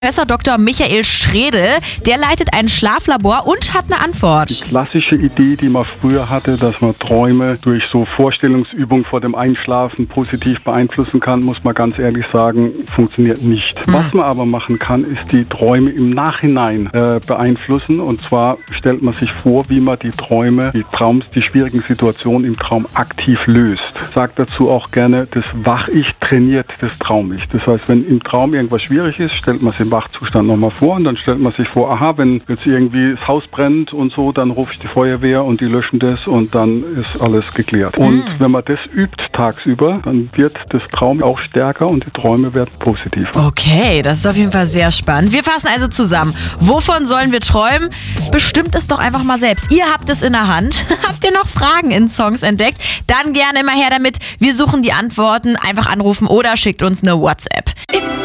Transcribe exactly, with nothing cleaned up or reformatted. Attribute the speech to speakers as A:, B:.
A: Professor Doktor Michael Schredl, der leitet ein Schlaflabor und hat eine Antwort.
B: Die klassische Idee, die man früher hatte, dass man Träume durch so Vorstellungsübungen vor dem Einschlafen positiv beeinflussen kann, muss man ganz ehrlich sagen, funktioniert nicht. Mhm. Was man aber machen kann, ist die Träume im Nachhinein äh, beeinflussen. Und zwar stellt man sich vor, wie man die Träume, die Traums, die schwierigen Situationen im Traum aktiv löst. Sagt dazu auch gerne, das Wach-Ich trainiert das Traum-Ich. Das heißt, wenn im Traum irgendwas schwierig ist, stellt man sich im Wachzustand nochmal vor und dann stellt man sich vor, aha, wenn jetzt irgendwie das Haus brennt und so, dann rufe ich die Feuerwehr und die löschen das und dann ist alles geklärt. Und mhm. wenn man das übt tagsüber, dann wird das Traum auch stärker und die Träume werden positiver.
A: Okay, das ist auf jeden Fall sehr spannend. Wir fassen also zusammen. Wovon sollen wir träumen? Bestimmt es doch einfach mal selbst. Ihr habt es in der Hand. Habt ihr noch Fragen in Songs entdeckt? Dann gerne immer her damit. Wir suchen die Antworten. Einfach anrufen oder schickt uns eine WhatsApp.